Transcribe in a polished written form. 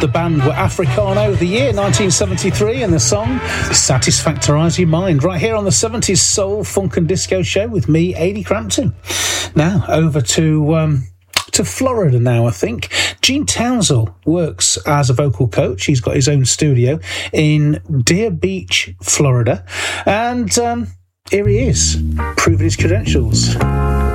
The band were Africano, the year 1973, and the song Satisfactorise Your Mind, right here on the 70s Soul, Funk and Disco Show with me, Ady Crampton. Now, over to Florida now, I think. Gene Townsend works as a vocal coach. He's got his own studio in Deer Beach, Florida. And here he is, proving his credentials.